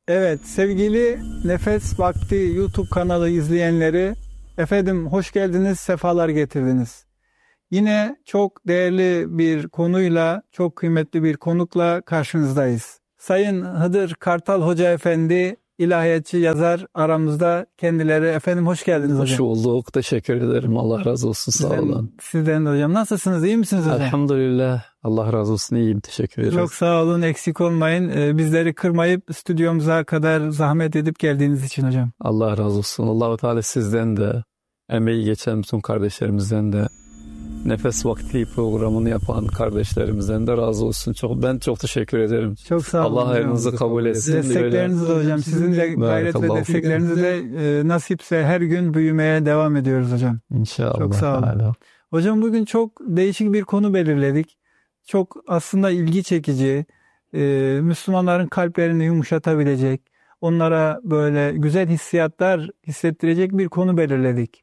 Evet, sevgili Nefes Vakti YouTube kanalı izleyenleri, efendim hoş geldiniz, sefalar getirdiniz. Yine çok değerli bir konuyla, çok kıymetli bir konukla karşınızdayız. Sayın Hıdır Kartal Hoca Efendi, ilahiyatçı, yazar aramızda kendileri. Efendim hoş geldiniz hocam. Hoş bulduk, teşekkür ederim. Allah razı olsun, sağ olun. Sizden de hocam. Nasılsınız, iyi misiniz hocam? Elhamdülillah, Allah razı olsun, iyiyim, teşekkür ederim. Çok sağ olun, eksik olmayın. Bizleri kırmayıp stüdyomuza kadar zahmet edip geldiğiniz için hocam. Allah razı olsun. Allah-u Teala sizden de, emeği geçen bütün kardeşlerimizden de, Nefes Vakti programını yapan kardeşlerimizden de razı olsun. Ben çok teşekkür ederim. Çok sağ olun. Allah hayrınızı kabul etsin. Destekleriniz de hocam. Sizin de gayret ve destekleriniz de nasipse her gün büyümeye devam ediyoruz hocam. İnşallah. Çok sağ olun. Hocam bugün çok değişik bir konu belirledik. Çok aslında ilgi çekici, Müslümanların kalplerini yumuşatabilecek, onlara böyle güzel hissiyatlar hissettirecek bir konu belirledik.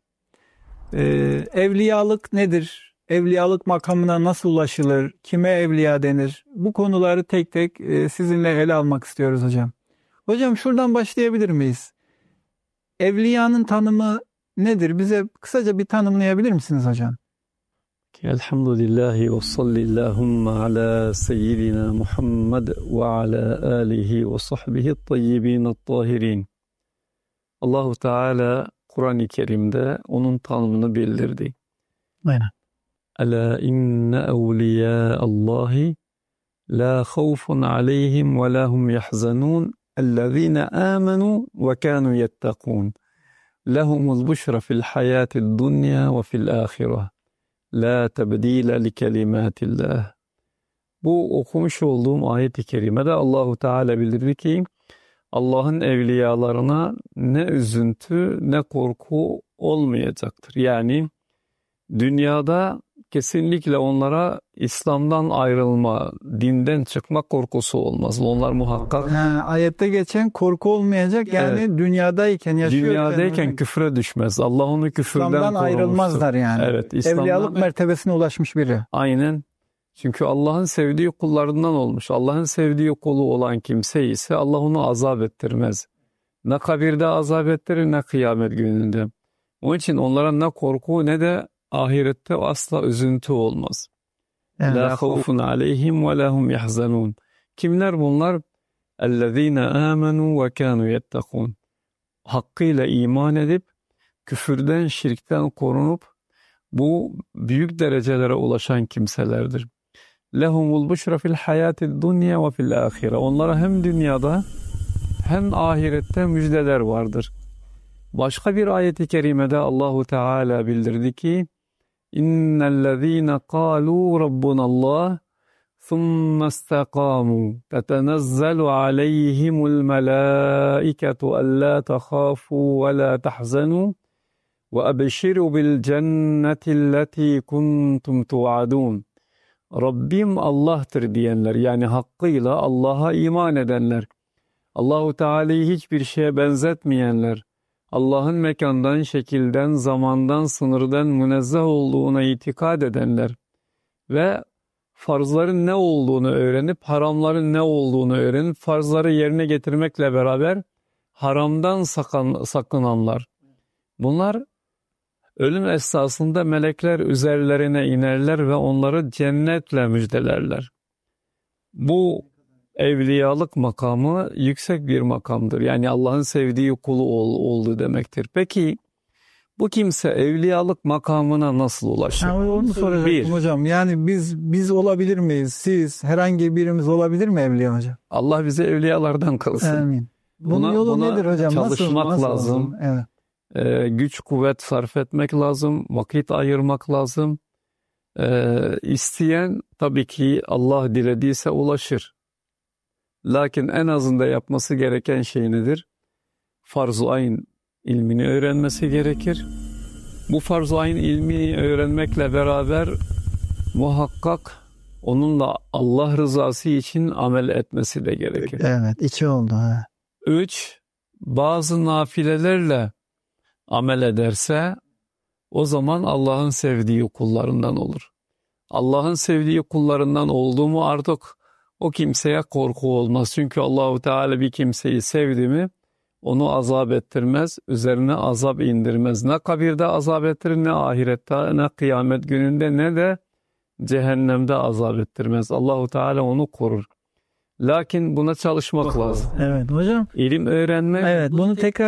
Evliyalık nedir? Evliyalık makamına nasıl ulaşılır? Kime evliya denir? Bu konuları tek tek sizinle ele almak istiyoruz hocam. Hocam şuradan başlayabilir miyiz? Evliyanın tanımı nedir? Bize kısaca bir tanımlayabilir misiniz hocam? Elhamdülillahi ve sallillahumma ala seyyidina Muhammed ve ala alihi ve sahbihi tayyibin tahirin. Allahu Teala Kur'an-ı Kerim'de onun tanımını bildirdi. Aynen. Ala inne evliya Allahi la khawfun aleyhim ve la hum yahzanun ellezine amenu ve kanu yettakun. Lehumul buşra fil hayatid dunya ve fil ahireh. La tebdile li kelimatillah. Bu okumuş olduğum ayet-i kerimede Allahu Teala bildirdi ki Allah'ın evliyalarına ne üzüntü ne korku olmayacaktır. Yani dünyada kesinlikle onlara İslam'dan ayrılma, dinden çıkma korkusu olmaz. Onlar muhakkak. Ayette geçen korku olmayacak. Yani evet. Dünyadayken yaşıyor. Dünyadayken küfre düşmez. Allah onu küfürden İslam'dan korumuştur. Ayrılmazlar yani. Evet. Evliyalık mertebesine ulaşmış biri. Aynen. Çünkü Allah'ın sevdiği kullarından olmuş. Allah'ın sevdiği kulu olan kimse ise Allah onu azap ettirmez. Ne kabirde azap ettirir ne kıyamet gününde. Onun için onlara ne korku ne de ahirette asla üzüntü olmaz. La khawfun aleyhim ve la hum yahzanun. Kimler bunlar? Ellezine amenu ve kanu yettakun. Hakkıyla iman edip küfürden, şirkten korunup bu büyük derecelere ulaşan kimselerdir. Lehumul buşra fil hayatid dunya ve fil ahire. Onlara hem dünyada hem ahirette müjdeler vardır. Başka bir ayet-i kerimede Allahu Teala bildirdi ki İnnellezîne kâlû rabbunallah thumma istakâmû tetenezzelu aleyhimul melâiketu allâ tehâfû ve lâ tahzenû ve ebşirû bil cennetilleti kuntum tu'adûn. Rabbim Allah'tır diyenler, yani hakkıyla Allah'a iman edenler, Allahu Teala'yı hiçbir şeye benzetmeyenler, Allah'ın mekandan, şekilden, zamandan, sınırdan münezzeh olduğuna itikad edenler ve farzların ne olduğunu öğrenip haramların ne olduğunu öğrenip farzları yerine getirmekle beraber haramdan sakınanlar. Bunlar ölüm esnasında melekler üzerlerine inerler ve onları cennetle müjdelerler. Bu evliyalık makamı yüksek bir makamdır. Yani Allah'ın sevdiği kulu oldu demektir. Peki bu kimse evliyalık makamına nasıl ulaşır? Onu soracaktım hocam. Yani biz olabilir miyiz? Siz, herhangi birimiz olabilir mi evliya hocam? Allah bizi evliyalardan kılsın. Amin. Bunun yolu nedir hocam? Çalışmak nasıl lazım. Evet. Güç kuvvet sarf etmek lazım. Vakit ayırmak lazım. İsteyen tabii ki Allah dilediyse ulaşır. Lakin en azında yapması gereken şey nedir? Farz-ı ayn ilmini öğrenmesi gerekir. Bu farz-ı ayn ilmini öğrenmekle beraber muhakkak onunla Allah rızası için amel etmesi de gerekir. Evet, içi oldu. 3. Bazı nafilelerle amel ederse o zaman Allah'ın sevdiği kullarından olur. Allah'ın sevdiği kullarından oldu mu artık o kimseye korku olmaz. Çünkü Allahu Teala bir kimseyi sevdi mi onu azap ettirmez, üzerine azap indirmez. Ne kabirde azap ettirir, ne ahirette, ne kıyamet gününde, ne de cehennemde azap ettirmez. Allahu Teala onu korur. Lakin buna çalışmak lazım. Evet hocam. İlim öğrenmek. Evet, bunu tekrar